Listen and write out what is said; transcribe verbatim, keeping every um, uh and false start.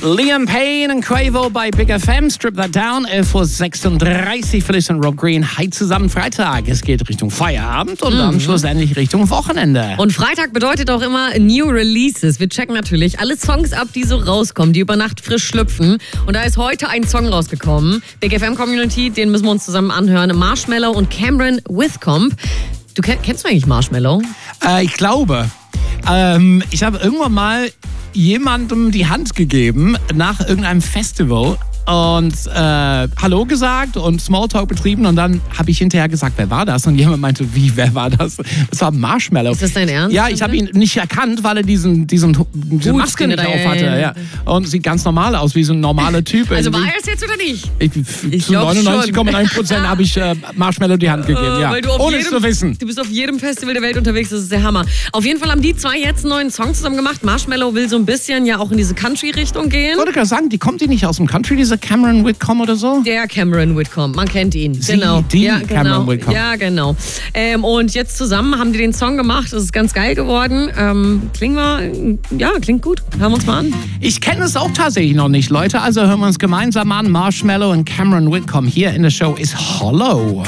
Liam Payne und Quavo bei Big F M, Strip That Down, elf Uhr sechsunddreißig, Phyllis und Rob Green, hi zusammen Freitag. Es geht Richtung Feierabend und mhm. dann schlussendlich Richtung Wochenende. Und Freitag bedeutet auch immer New Releases. Wir checken natürlich alle Songs ab, die so rauskommen, die über Nacht frisch schlüpfen. Und da ist heute ein Song rausgekommen. Big F M Community, den müssen wir uns zusammen anhören. Marshmello und Cameron Whitcomb. Du kennst du eigentlich Marshmello? Äh, ich glaube. Ähm, ich habe irgendwann mal jemandem die Hand gegeben nach irgendeinem Festival und äh, Hallo gesagt und Smalltalk betrieben und dann habe ich hinterher gesagt, wer war das? Und jemand meinte, wie, wer war das? Das war Marshmello. Ist das dein Ernst? Ja, ich habe ihn nicht erkannt, weil er diesen, diesen, diese Gut, Maske nicht ja, auf ja, hatte. ja. Ja. Und sieht ganz normal aus, wie so ein normaler Typ. Also war irgendwie. er es jetzt oder nicht? Ich, Ich zu neunundneunzig Komma neun Prozent habe ich äh, Marshmello die Hand gegeben, ja. Weil du auf ohne jedem, es zu wissen. Du bist auf jedem Festival der Welt unterwegs, das ist der Hammer. Auf jeden Fall haben die zwei jetzt einen neuen Song zusammen gemacht. Marshmello will so ein bisschen ja auch in diese Country-Richtung gehen. Ich wollte gerade sagen, die kommt die nicht aus dem Country, diese Cameron Whitcomb oder so? Der Cameron Whitcomb, man kennt ihn. Sie, genau. die ja, genau. Cameron Whitcomb. Ja, genau. Ähm, und jetzt zusammen haben die den Song gemacht. Das ist ganz geil geworden. Ähm, klingt mal, ja, klingt gut. Hören wir uns mal an. Ich kenne es auch tatsächlich noch nicht, Leute. Also hören wir uns gemeinsam an. Marshmello und Cameron Whitcomb hier in der Show ist Hollow.